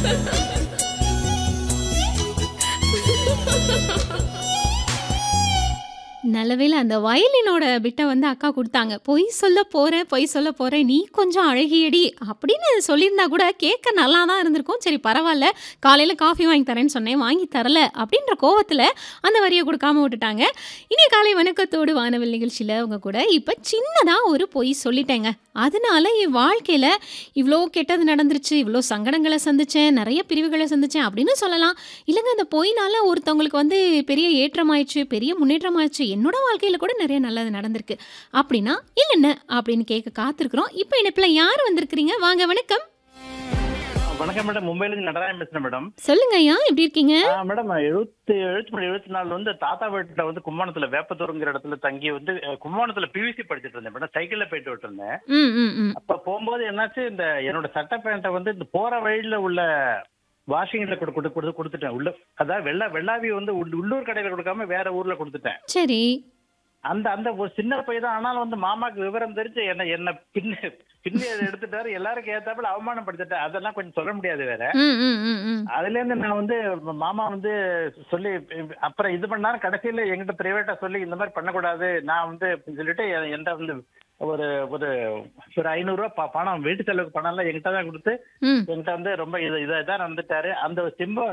நல்லவேளை அந்த வயலினோட பிட்ட வந்து அக்கா குடுத்தாங்க. "பொய் சொல்ல போறேன், பொய் சொல்ல போறேன். நீ கொஞ்சம் அழகியடி" அப்படின்னு சொல்லியிருந்தா கூட கேட்க நல்லா தான் இருந்திருக்கும். சரி பரவால்ல. காலையில காஃபி வாங்கி தரேன்னு சொன்னேன். வாங்கி தரல அப்படின்ற கோவத்துல அந்த வரிய குடுக்காம விட்டுட்டாங்க. இனிய காலை வணக்கத்தோடு வானவில் நிகழ்ச்சியில உங்க கூட இப்ப சின்னதா ஒரு பொய் சொல்லிட்டேங்க. அதனால என் வாழ்க்கையில இவ்ளோ கெட்டது நடந்துருச்சு, இவ்ளோ சங்கடங்கள சந்திச்சேன், நெறைய பிரிவுகள சந்திச்சேன் அப்படின்னு சொல்லலாம். இல்லங்க அந்த பொய்னால ஒருத்தவங்களுக்கு வந்து பெரிய ஏற்றமாயிருச்சு, பெரிய முன்னேற்றமாயிருச்சு. என்னோட வாழ்க்கையில கூட நெறைய நல்லது நடந்திருக்கு. அப்படின்னா, "இல்ல" அப்படின்னு கேட்க காத்திருக்கிறோம். இப்ப இணைப்புல யார் வந்திருக்கிறீங்க? வாங்க வணக்கம். வணக்கம் மேடம். மும்பைலேருந்து நடராஜன் பேசுறேன் மேடம். சொல்லுங்க ஐயா, எப்படி இருக்கீங்க? மேடம் 74 வந்து தாத்தா வீட்டுல வந்து கும்பகோணத்துல வேப்பத்தூருங்கிற இடத்துல தங்கி வந்து கும்பகோணத்துல பிவிசி படிச்சுட்டு இருந்தேன் மேடம். சைக்கிள்ல போயிட்டு இருந்தேன். ம், ம், ம். அப்ப போகும்போது என்னாச்சு, இந்த என்னோட சட்டை பேண்ட்டை வந்து இந்த போற வழியில உள்ள வாஷிங்ல கொடுத்துட்டேன். உள்ள அதாவது வெள்ளாவி வந்து உள்ளூர் கடையில கொடுக்காம வேற ஊர்ல கொடுத்துட்டேன். சரி. அந்த அந்த ஒரு சின்ன பையன் தான். ஆனாலும் வந்து மாமாக்கு விவரம் தெரிஞ்சு என்ன பின்னி அதை எடுத்துட்டாரு. எல்லாருக்கும் ஏத்தாப்புல அவமானப்படுத்திட்டேன். அதெல்லாம் கொஞ்சம் சொல்ல முடியாது வேற. ம், ம், ம், ம். அதுல இருந்து நான் வந்து மாமா வந்து சொல்லி அப்புறம் இது பண்ணாரு. கடைசியில என்கிட்ட பிரைவேட்டா சொல்லி இந்த மாதிரி பண்ணக்கூடாது நான் வந்து அப்படின்னு சொல்லிட்டு என்கிட்ட வந்து ஒரு ஒரு ஒரு 500 ரூபாய் பணம் வீட்டு செலவுக்கு பணம் எல்லாம் என்கிட்ட தான் கொடுத்து ம். என்கிட்ட வந்து ரொம்ப இதான் நடந்துட்டாரு. அந்த சிம்ப